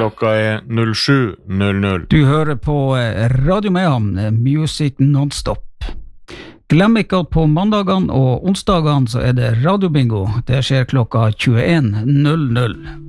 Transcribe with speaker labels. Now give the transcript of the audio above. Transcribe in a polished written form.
Speaker 1: Klokka 07:00.
Speaker 2: Du hører på Radio Mehamn, Music Nonstop. Glem ikke at på mandagene og onsdagene så det radiobingo. Det skjer klokka 21:00.